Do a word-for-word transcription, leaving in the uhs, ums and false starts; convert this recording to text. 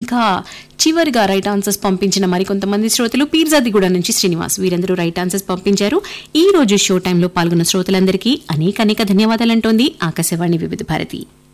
ఇంకా చివరిగా right answers పంపించిన మరికొంతమంది శ్రోతలు పీర్జాదిగూడ నుంచి శ్రీనివాస్, వీరందరూ రైట్ ఆన్సర్స్ పంపించారు. ఈ రోజు షో టైంలో పాల్గొన్న శ్రోతలందరికీ అనేక అనేక ధన్యవాదాలంటోంది ఆకాశవాణి వివిధ భారతి.